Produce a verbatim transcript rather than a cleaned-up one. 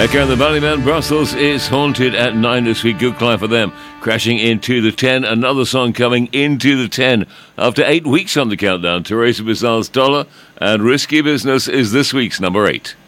Echo and the Ballyman Brussels is haunted at nine this week. Good climb for them. Crashing into the ten. Another song coming into the ten. After eight weeks on the countdown, Teresa Bizarre's Dollar and Risky Business is this week's number eight.